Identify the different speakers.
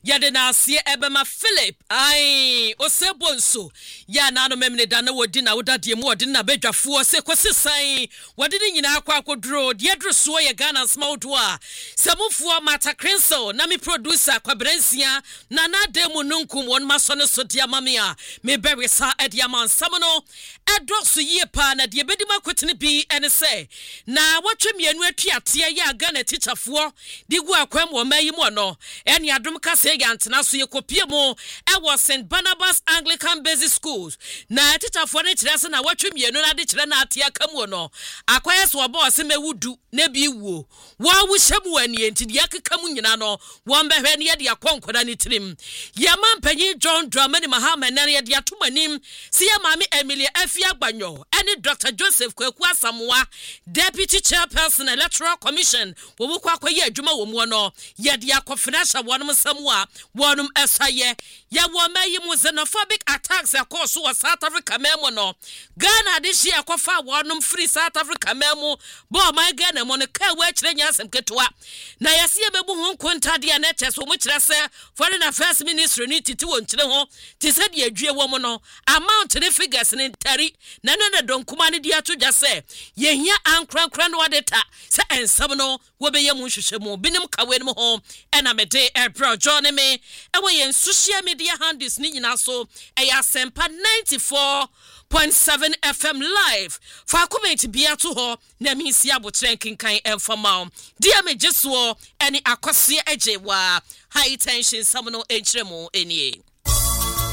Speaker 1: yade na asie ebema Philip ai osebonso ya na no memne da na wodi na wodade mu wodi na badwafuo se kwesisan wodi ni nyina akwa akodro de adroso ye Ghana smalldo a samufuo Mata Crenso na mi producer kwabransia na na demu nunkum won maso ne so dia mame a me bewe sa ediaman samono edroso ye pa na de bedi makwetene bi ene se na watwe mienu atuate ya Ghana teacherfo di gu akwam wo mayi mo no ene adom kase ya ntena so ye kopie mo e was St Barnabas Anglican Basic Schools na teacherfo ne kire se na watwe mienu na de kire na atia kamu no akwaya so obo se mewudu na bi wuo wa wuhyemu ani enti ya kekamu nyina no wo mbehwe ne ye de akonkoda ne tirim ya mampanyi John Dramani Mahama na ye de atomanim si ya mami Emilia Afia Gbanyo ene Dr. Joseph Kwaku Asamoah Deputy Chairperson Electoral Commission wo bu kwa ye adwuma wo mu no ye de akofinansha wonum samua wonum esaye ya wo mayi mu xenophobic attacks across South Africa memo no Ghana de shi akofa wonum free South Africa memo bo my Ghana mo ne ka wa kire nyasem ketwa na yase ye bebu ho kontade na cheso mu kire se Foreign Affairs Ministry ni titi won kire ho ti se de adwie wo mu no amount ne figures ne tari na no donkuma ne dia to jase ye hia ankrankran no data se ensam no wo be ye mu hwehwemu binim kawe no ho ena me de ebro join me e wo ye social media handles ni nyina so e ya sempa 94.7 FM live fa comment bia to ho na mi si abotren kinkan enfama dia me jeso eni akose ejewa high tension samono enchiremu enie